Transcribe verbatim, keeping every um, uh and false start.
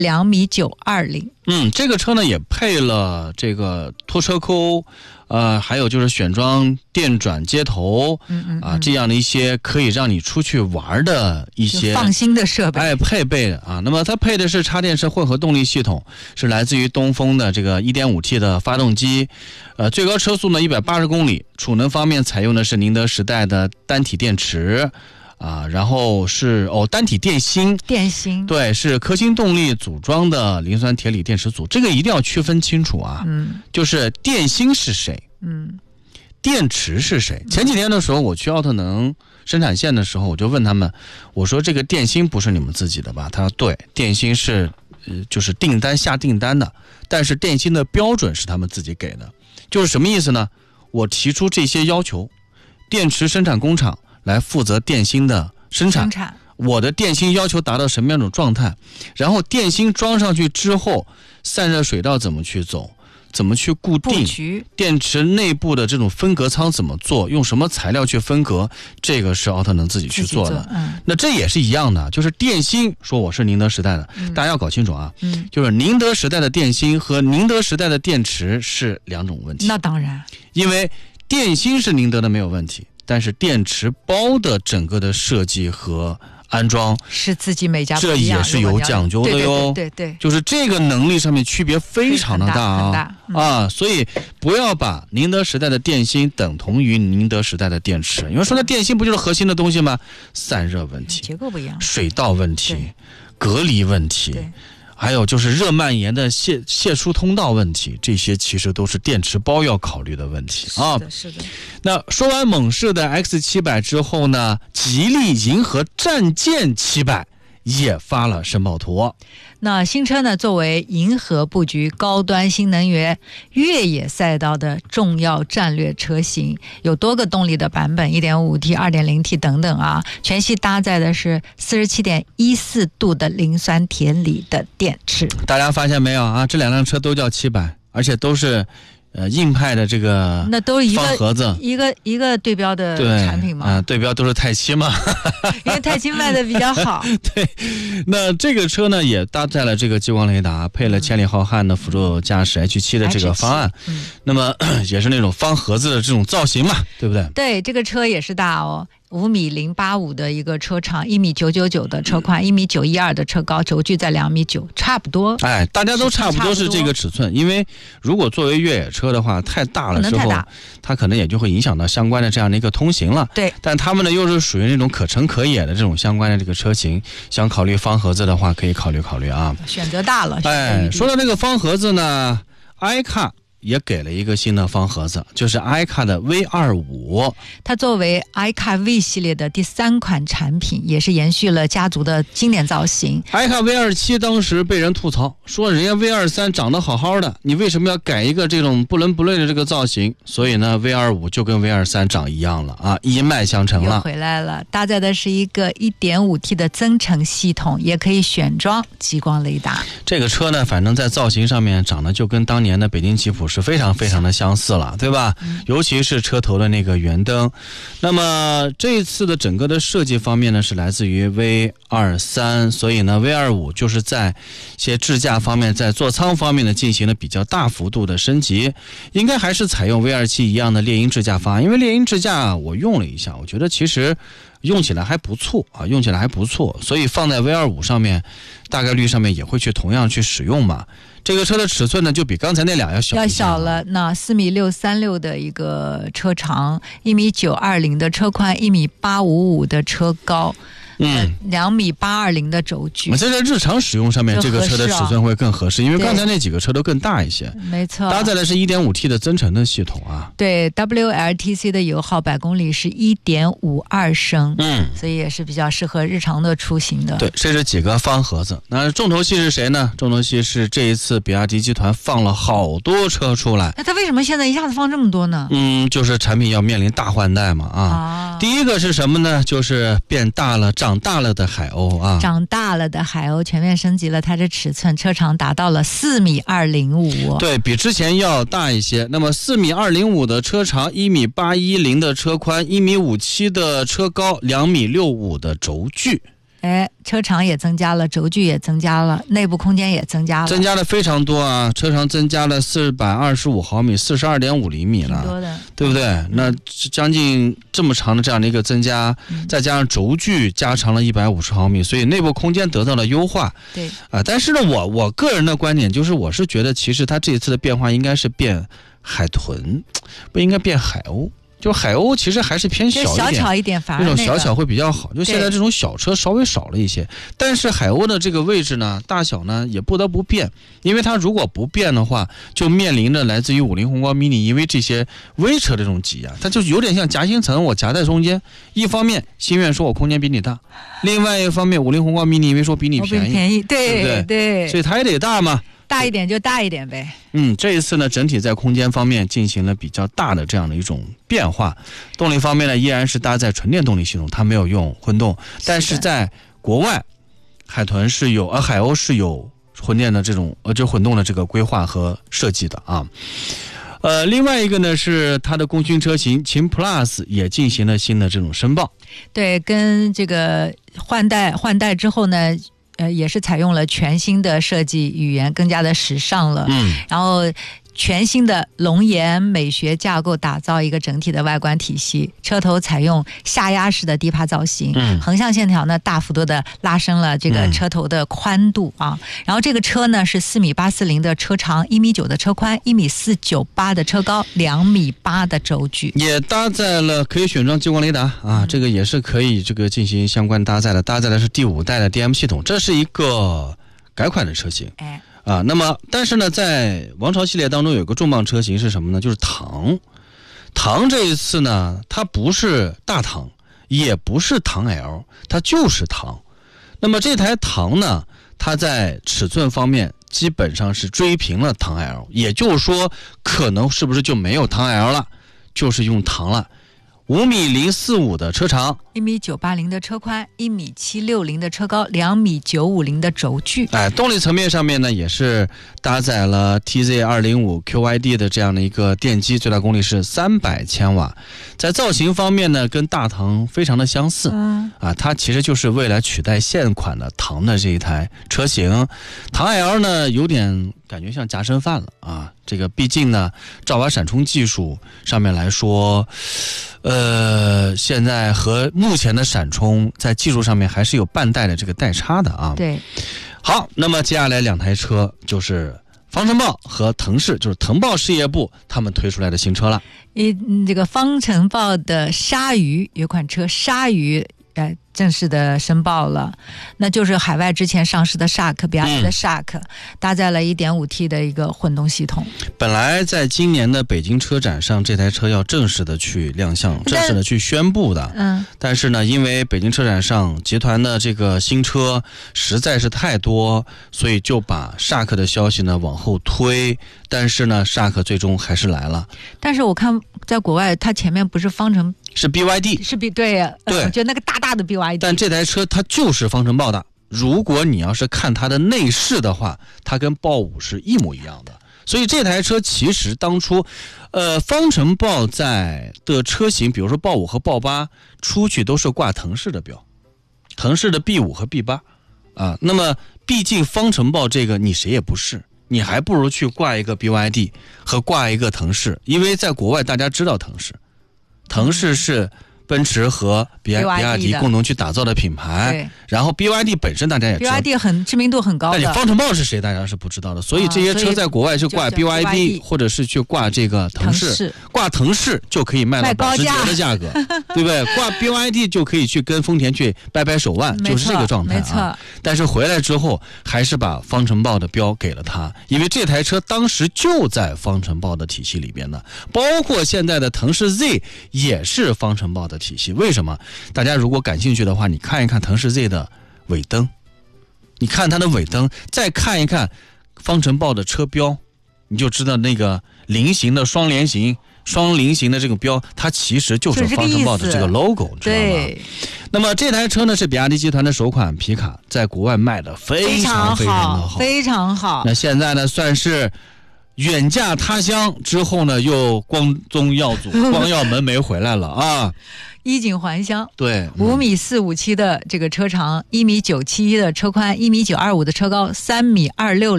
两米九二零。 嗯，这个车呢也配了这个拖车钩，呃，还有就是选装电转接头， 嗯嗯嗯啊，这样的一些可以让你出去玩的一些放心的设备， 哎，配备的啊。那么它配的是插电式混合动力系统，是来自于东风的这个 一点五 T 的发动机，呃，最高车速呢一百八十公里，储能方面采用的是宁德时代的单体电池。啊，然后是哦，单体电芯， 电芯， 对，是科兴动力组装的磷酸铁锂电池组，这个一定要区分清楚啊。 嗯， 就是电芯是谁， 嗯， 电池是谁？前几天的时候，我去奥特能生产线的时候，我就问他们，我说这个电芯不是你们自己的吧？他说对，电芯是呃，就是订单下订单的，但是电芯的标准是他们自己给的，就是什么意思呢？我提出这些要求，电池生产工厂来负责电芯的生产， 生产我的电芯要求达到什么样的状态，然后电芯装上去之后，散热水道怎么去走，怎么去固定，电池内部的这种分隔舱怎么做，用什么材料去分隔，这个是奥特能自己去做的。 做嗯、 那这也是一样的，就是电芯说我是宁德时代的、嗯、大家要搞清楚啊、 嗯， 就是宁德时代的电芯和宁德时代的电池是两种问题。 那当然， 因为电芯是宁德的没有问题，但是电池包的整个的设计和安装是自己每家不一样， 这也是有讲究的哟。 对对 对, 对, 对， 就是这个能力上面区别非常的大啊， 很大很大、嗯、 啊，所以不要把宁德时代的电芯等同于宁德时代的电池，因为说的电芯不就是核心的东西吗？散热问题、 结构不一样， 水道问题、隔离问题。还有就是热蔓延的泄泄出通道问题，这些其实都是电池包要考虑的问题啊。 是的，是的。 那说完猛士的 X 七百 之后呢，吉利银河战舰七百也发了申报图。 那新车呢，作为银河布局高端新能源越野赛道的重要战略车型，有多个动力的版本 一点五 T、二点零 T 等等啊，全系搭载的是 四十七点一四 度的磷酸铁锂的电池。 大家发现没有啊？这两辆车都叫七百，而且都是呃，硬派的这个那都是一个方盒子， 一个一个对标的产品嘛， 啊、呃，对标都是泰七嘛， 因为泰七卖的比较好。 对，那这个车呢也搭载了这个激光雷达，配了千里浩瀚的辅助驾驶 H 七 的这个方案， 嗯、 那么也是那种方盒子的这种造型嘛，对不对？ 对，这个车也是大哦。五米零八五的一个车长，一米九九九的车宽，一米九一二的车高，轴距在两米九，差不多。 哎，大家都差不多是这个尺寸，因为如果作为越野车的话，太大了之后，它可能也就会影响到相关的这样的一个通行了。 对， 但他们呢又是属于那种可乘可野的这种相关的这个车型，想考虑方盒子的话，可以考虑考虑啊。 选择大了。 哎，说到这个方盒子呢 ，i 卡。也给了一个新的方盒子，就是 i 卡的 V 二十五。 它作为 i 卡 V 系列的第三款产品，也是延续了家族的经典造型。 i 卡 V 二十七当时被人吐槽说，人家 V 二十三长得好好的，你为什么要改一个这种不伦不类的这个造型？所以呢 V 二十五就跟 V 二十三长一样了啊，一脉相承了。 又回来了，搭载的是一个 一点五 T 的增程系统，也可以选装激光雷达。 这个车呢，反正在造型上面长得就跟当年的北京吉普是非常非常的相似了，对吧？嗯、尤其是车头的那个圆灯。那么这一次的整个的设计方面呢，是来自于 V 二十三，所以呢 V 二十五就是在一些智驾方面，在座舱方面呢进行了比较大幅度的升级，应该还是采用 V 二十七 一样的猎鹰智驾方案。因为猎鹰智驾我用了一下，我觉得其实用起来还不错啊，用起来还不错，所以放在 V 二十五上面，大概率上面也会去同样去使用嘛。这个车的尺寸呢，就比刚才那俩要小一些， 要小了。那四米六三六的一个车长，一米九二零的车宽，一米八五五的车高。嗯，两米八二零的轴距。 这在日常使用上面，这个车的尺寸会更合适，因为刚才那几个车都更大一些。 没错， 搭载的是 一点五 T 的增程的系统啊。 对 ，W L T C 的油耗百公里是 一点五二升， 嗯， 所以也是比较适合日常的出行的。 对，这是几个方盒子。那重头戏是谁呢？重头戏是这一次比亚迪集团放了好多车出来。 那他为什么现在一下子放这么多呢？ 嗯，就是产品要面临大换代嘛啊。啊第一个是什么呢？就是变大了、长大了的海鸥啊， 长大了的海鸥全面升级了，它的尺寸，车长达到了四米二零五， 对比之前要大一些。那么四米二零五的车长，一米八一零的车宽，一米五七的车高，两米六五的轴距。 哎，车长也增加了，轴距也增加了，内部空间也增加了， 增加了非常多啊！车长增加了四百二十五毫米，四十二点五厘米了， 挺多的， 对不对？嗯、那将近这么长的这样的一个增加， 嗯、 再加上轴距加长了一百五十毫米，所以内部空间得到了优化。 对啊，但是呢，我我个人的观点就是，我是觉得其实它这一次的变化应该是变海豚，不应该变海鸥。就海鸥其实还是偏小一点， 小巧一点，反而、那个、那种小巧会比较好。就现在这种小车稍微少了一些，但是海鸥的这个位置呢，大小呢也不得不变，因为它如果不变的话，就面临着来自于五菱宏光 mini E V 这些微车的这种挤压，它就有点像夹心层，我夹在中间。一方面，星越说我空间比你大，另外一方面，五菱宏光 mini E V 说比你便宜， 便宜，对对不对？ 对， 所以它也得大嘛。 大一点就大一点呗。 嗯，这一次呢，整体在空间方面进行了比较大的这样的一种变化。动力方面呢，依然是搭载纯电动力系统，它没有用混动。但是在国外，海豚是有，呃，海鸥是有混电的这种，呃，就混动的这个规划和设计的啊。呃，另外一个呢是它的功勋车型秦 Plus 也进行了新的这种申报。 对，跟这个换代换代之后呢。呃，也是采用了全新的设计语言，更加的时尚了。 嗯， 然后全新的龙岩美学架构打造一个整体的外观体系，车头采用下压式的低趴造型， 嗯， 横向线条呢大幅度的拉升了这个车头的宽度啊。嗯、然后这个车呢是四米八四零的车长，一米九的车宽，一米四九八的车高，两米八的轴距， 也搭载了可以选装激光雷达啊，嗯、这个也是可以这个进行相关搭载的，搭载的是第五代的 D M 系统，这是一个改款的车型。 哎。 啊，那么但是呢，在王朝系列当中有个重磅车型是什么呢？就是唐。唐这一次呢，它不是大唐，也不是唐 L， 它就是唐。那么这台唐呢，它在尺寸方面基本上是追平了唐 L， 也就是说，可能是不是就没有唐 L 了，就是用唐了。五米零四五的车长， 一米九八零的车宽，一米七六零的车高，两米九五零的轴距。 哎，动力层面上面呢，也是搭载了 T Z 二零五 Q Y D 的这样的一个电机，最大功率是三百千瓦。在造型方面呢，跟大唐非常的相似。 嗯， 啊，它其实就是未来取代现款的唐的这一台车型。唐 L 呢，有点感觉像夹生饭了啊。这个毕竟呢，照把闪充技术上面来说，呃，现在和目前的闪充在技术上面还是有半代的这个代差的啊。 对。 好，那么接下来两台车就是方程豹和腾势，就是腾豹事业部他们推出来的新车了。 一这个方程豹的鲨鱼有款车，鲨鱼呃正式的申报了，那就是海外之前上市的 Shark， 比亚迪的 Shark，、嗯、搭载了 一点五 T 的一个混动系统。 本来在今年的北京车展上，这台车要正式的去亮相，正式的去宣布的。 嗯， 但是呢，因为北京车展上集团的这个新车实在是太多，所以就把 Shark 的消息呢往后推。但是呢 ，Shark 最终还是来了。 但是我看在国外，它前面不是方程。 是 B Y D， 是 B 对呀， 对， 就那个大大的 B Y D。 但这台车它就是方程豹的。如果你要是看它的内饰的话，它跟豹五是一模一样的。所以这台车其实当初，呃，方程豹在的车型，比如说豹五和豹八出去都是挂腾势的标，腾势的 B 五和 B 八，啊，那么毕竟方程豹这个你谁也不是。你还不如去挂一个 B Y D 和挂一个腾势，因为在国外大家知道腾势。腾势是奔驰和比亚迪共同去打造的品牌，然后 B Y D 本身大家也知道 ，B Y D 很知名度很高的。 但你方程豹是谁，大家是不知道的，所以这些车在国外就挂 B Y D， 或者是去挂这个腾势，挂腾势就可以卖到保时捷的价格，对不对？挂 B Y D 就可以去跟丰田去掰掰手腕，就是这个状态啊。但是回来之后，还是把方程豹的标给了他，因为这台车当时就在方程豹的体系里边的，包括现在的腾势 Z 也是方程豹的体系。为什么？大家如果感兴趣的话，你看一看腾势 Z 的尾灯，你看它的尾灯，再看一看方程豹的车标，你就知道那个菱形的双联形、双菱形的这个标，它其实就是方程豹的这个 logo， 知道吗？那么这台车呢是比亚迪集团的首款皮卡，在国外卖的非常非常的好， 非常好。 那现在呢算是远嫁他乡之后呢，又光宗耀祖，光耀门楣回来了啊！ 衣锦还乡。 对， 五米四五七的这个车长，一米九七一的车宽，一米九二五的车高，三米二六